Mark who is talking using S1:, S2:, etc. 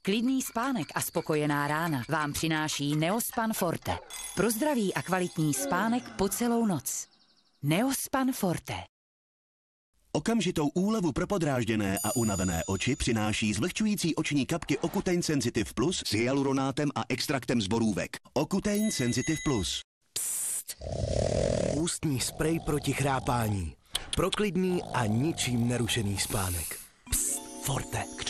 S1: Klidný spánek a spokojená rána vám přináší Neospan Forte. Pro zdravý a kvalitní spánek po celou noc. Neospan Forte.
S2: Okamžitou úlevu pro podrážděné a unavené oči přináší zvlhčující oční kapky Ocutein Sensitive Plus s hyaluronátem a extraktem z borůvek. Ocutein Sensitive Plus.
S3: Psst. Ústní sprej proti chrápání. Pro klidný a ničím nerušený spánek. Psst. Forte.